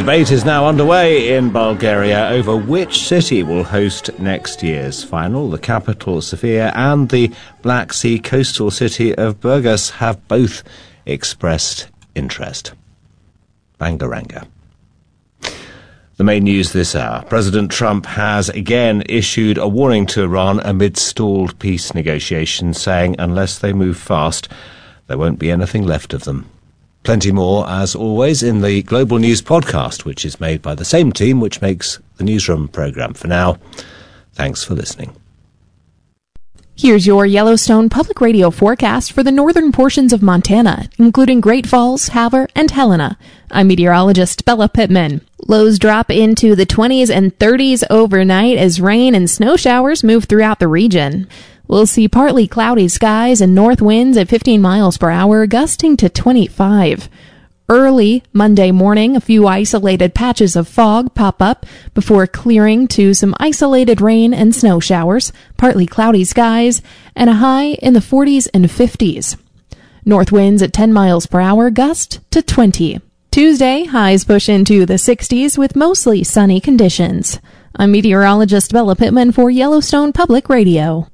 debate is now underway in Bulgaria over which city will host next year's final. The capital, Sofia, and the Black Sea coastal city of Burgas have both expressed interest. Bangaranga. The main news this hour. President Trump has again issued a warning to Iran amid stalled peace negotiations, saying unless they move fast, there won't be anything left of them. Plenty more, as always, in the Global News podcast, which is made by the same team which makes the Newsroom programme. For now, thanks for listening. Here's your Yellowstone Public Radio forecast for the northern portions of Montana, including Great Falls, Havre, and Helena. I'm meteorologist Bella Pittman. Lows drop into the 20s and 30s overnight as rain and snow showers move throughout the region. We'll see partly cloudy skies and north winds at 15 miles per hour, gusting to 25. Early Monday morning, a few isolated patches of fog pop up before clearing to some isolated rain and snow showers, partly cloudy skies, and a high in the 40s and 50s. North winds at 10 miles per hour, gust to 20. Tuesday, highs push into the 60s with mostly sunny conditions. I'm meteorologist Bella Pittman for Yellowstone Public Radio.